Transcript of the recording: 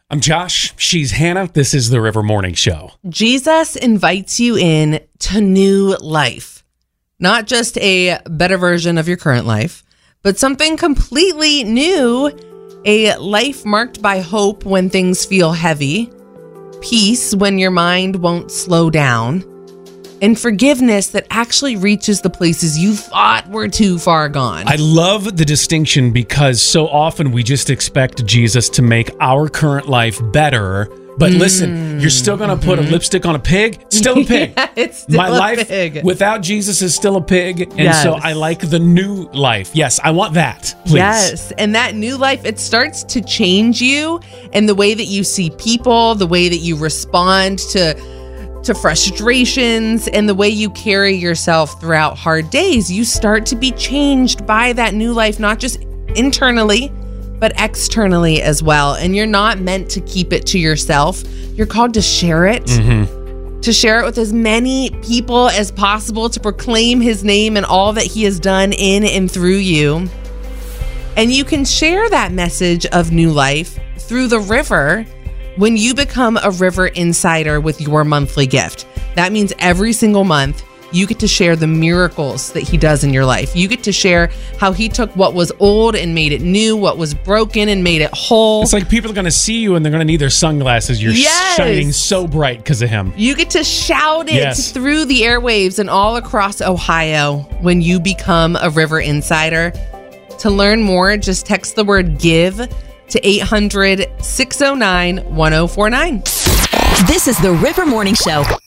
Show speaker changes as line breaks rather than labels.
I'm Josh. She's Hannah. This is the River Morning Show.
Jesus invites you in to new life. Not just a better version of your current life, but something completely new. A life marked by hope when things feel heavy, peace when your mind won't slow down, and forgiveness that actually reaches the places you thought were too far gone.
I love the distinction because so often we just expect Jesus to make our current life better. But listen, you're still going to put a lipstick on a pig? Still a pig.
Yeah, it's still
My
a
life
pig.
without Jesus is still a pig. And
Yes.
so I like the new life. Yes, I want that. Please.
Yes, and that new life, it starts to change you and the way that you see people, the way that you respond to frustrations, and the way you carry yourself throughout hard days. You start to be changed by that new life, not just internally, but externally as well. And you're not meant to keep it to yourself. You're called to share it, to share it with as many people as possible, to proclaim his name and all that he has done in and through you. And you can share that message of new life through the river when you become a River Insider with your monthly gift. That means every single month, you get to share the miracles that he does in your life. You get to share how he took what was old and made it new, what was broken and made it whole.
It's like people are going to see you and they're going to need their sunglasses. You're shining so bright because of him.
You get to shout it through the airwaves and all across Ohio when you become a River Insider. To learn more, just text the word GIVE to 800-609-1049.
This is the River Morning Show.